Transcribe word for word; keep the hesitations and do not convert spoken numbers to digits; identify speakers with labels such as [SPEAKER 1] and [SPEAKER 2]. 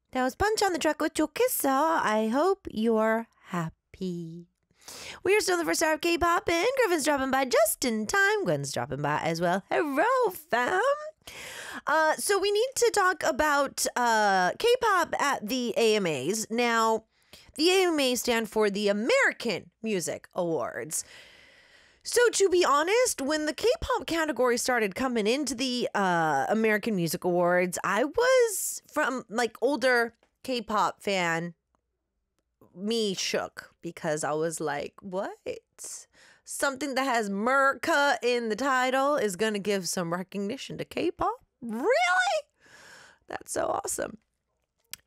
[SPEAKER 1] That was Punch on the Track with Chokissa. I hope you're happy. We are still in the first hour of K-pop, and Griffin's dropping by just in time. Gwen's dropping by as well. Hello, fam. Uh, so we need to talk about uh, K-pop at the A M As. Now, the A M As stand for the American Music Awards. So to be honest, when the K-pop category started coming into the uh, American Music Awards, I was, from like older K-pop fan, me shook because I was like, what? Something that has Merca in the title is going to give some recognition to K-pop? Really? That's so awesome.